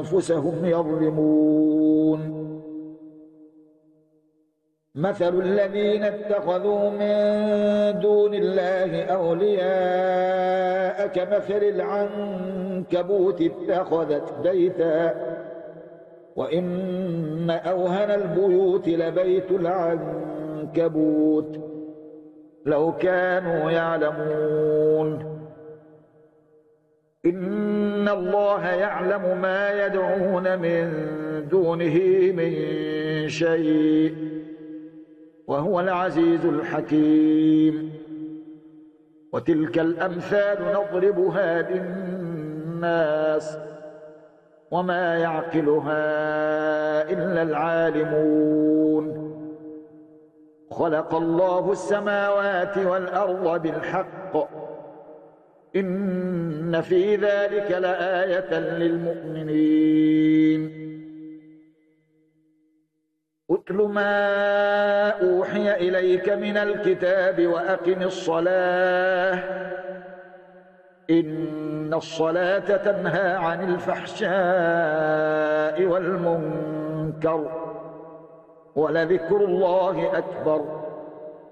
أنفسهم يظلمون. مثل الذين اتخذوا من دون الله أولياء كمثل العنكبوت اتخذت بيتا وإن أوهن البيوت لبيت العنكبوت لو كانوا يعلمون. إن الله يعلم ما يدعون من دونه من شيء وهو العزيز الحكيم. وتلك الأمثال نضربها للناس وما يعقلها إلا العالمون. خلق الله السماوات والأرض بالحق إن في ذلك لآية للمؤمنين. اتل ما أوحي إليك من الكتاب وأقم الصلاة إن الصلاة تنهى عن الفحشاء والمنكر ولذكر الله أكبر